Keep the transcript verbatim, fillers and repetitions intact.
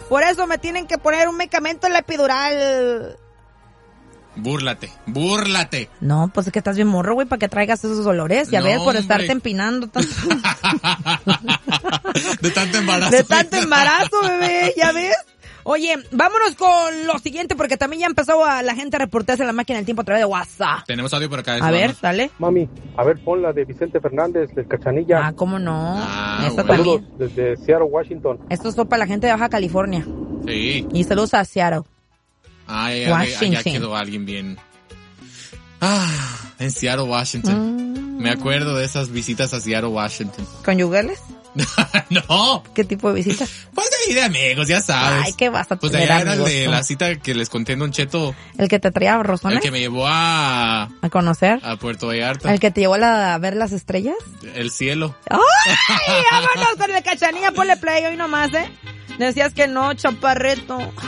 Por eso me tienen que poner un medicamento en la epidural. Búrlate, búrlate. No, pues es que estás bien morro, güey, para que traigas esos olores. Ya No, ves, por hombre. estarte empinando tanto. De tanto embarazo. De tanto embarazo, bebé, ¿ya ves? Oye, vámonos con lo siguiente, porque también ya empezó a la gente a reportarse en la máquina del tiempo a través de WhatsApp. Tenemos audio por acá. A ver, vamos. dale. Mami, a ver, pon la de Vicente Fernández, del Cachanilla. Ah, ¿cómo no? Ah, Esta bueno. también. Saludos desde Seattle, Washington. Esto es para la gente de Baja California. Sí. Y saludos a Seattle. Ay, ya, ya, ya Washington. quedó alguien bien. Ah, en Seattle, Washington. Mm. Me acuerdo de esas visitas a Seattle, Washington. ¿Conyugales? No. ¿Qué tipo de visitas? Pues de vida, amigos, ya sabes. Ay, ¿qué vas a Pues tener allá era el amigos de tú? la cita que les conté en Don Cheto. ¿El que te traía a Rosona? El que me llevó a, ¿A conocer? a Puerto Vallarta. ¿El que te llevó a, la- a ver las estrellas? El cielo. ¡Ay! Vámonos con el Cachanilla, ponle play hoy nomás, ¿eh? Decías que no, chaparreto.